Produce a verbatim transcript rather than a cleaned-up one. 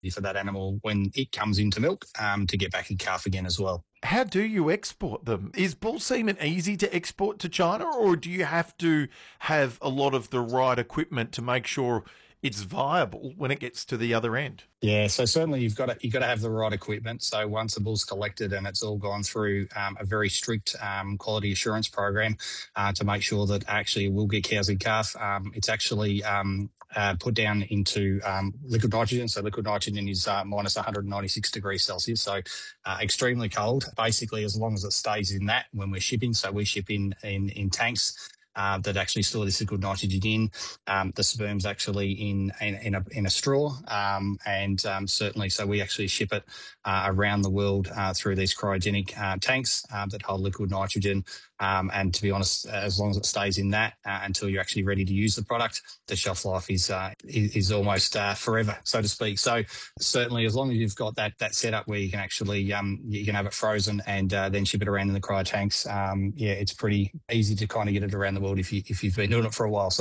for that animal when it comes into milk um, to get back in calf again as well. How do you export them? Is bull semen easy to export to China, or do you have to have a lot of the right equipment to make sure it's viable when it gets to the other end? Yeah, so certainly you've got to you've got to have the right equipment. So once the bull's collected and it's all gone through um, a very strict um, quality assurance program uh, to make sure that actually it will get cows in calf, um, it's actually um, uh, put down into um, liquid nitrogen. So liquid nitrogen is uh, minus one hundred ninety-six degrees Celsius, so uh, extremely cold. Basically, as long as it stays in that when we're shipping, so we ship in in, in tanks. Uh, that actually store this liquid nitrogen in. Um, the sperm's actually in in, in, a, in a straw, um, and um, certainly, so we actually ship it uh, around the world uh, through these cryogenic uh, tanks uh, that hold liquid nitrogen. Um, and to be honest, as long as it stays in that uh, until you're actually ready to use the product, the shelf life is uh, is, is almost uh, forever, so to speak. So certainly, as long as you've got that that setup where you can actually um, you can have it frozen and uh, then ship it around in the cryo tanks, um, yeah, it's pretty easy to kind of get it around the world if you if you've been doing it for a while. So